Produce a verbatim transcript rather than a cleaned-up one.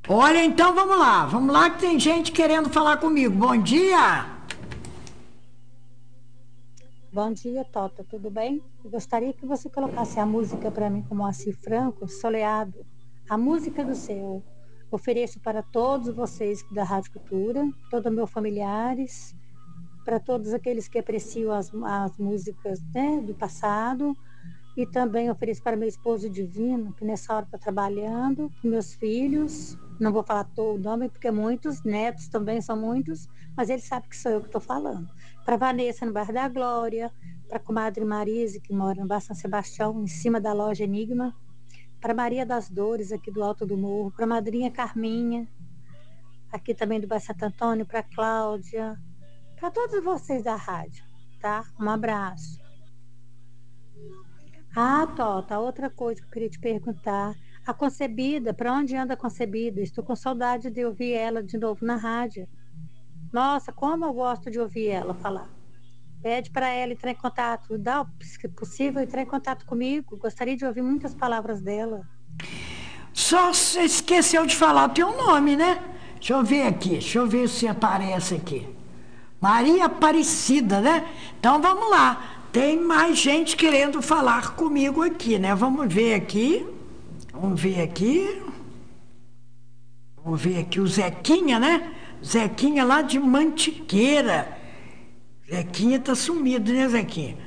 Olha, então vamos lá. Vamos lá que tem gente querendo falar comigo. Bom dia. Bom dia, Tota, tudo bem? Eu gostaria que você colocasse a música para mim como Moacir Franco, Soleado, a música do céu. Ofereço para todos vocês da Rádio Cultura, todos meus familiares, para todos aqueles que apreciam as, as músicas, né, do passado, e também ofereço para meu esposo divino, que nessa hora está trabalhando, para meus filhos, não vou falar todo o nome, porque muitos, netos também são muitos, mas ele sabe que sou eu que estou falando. Para Vanessa, no bairro da Glória, para a comadre Marise, que mora no bairro São Sebastião, em cima da loja Enigma, para Maria das Dores, aqui do Alto do Morro, para a madrinha Carminha, aqui também do bairro Santo Antônio, para a Cláudia, para todos vocês da rádio, tá? Um abraço. Ah, Tota, outra coisa que eu queria te perguntar. A Concebida, para onde anda a Concebida? Estou com saudade de ouvir ela de novo na rádio. Nossa, como eu gosto de ouvir ela falar. Pede para ela entrar em contato, dá, se possível, entrar em contato comigo. Gostaria de ouvir muitas palavras dela. Só se esqueceu de falar o teu nome, né? Deixa eu ver aqui. Deixa eu ver se aparece aqui. Maria Aparecida, né? Então vamos lá. Tem mais gente querendo falar comigo aqui, né? Vamos ver aqui. Vamos ver aqui. Vamos ver aqui o Zequinha, né? Zequinha lá de Mantiqueira. Zequinha tá sumido, né, Zequinha?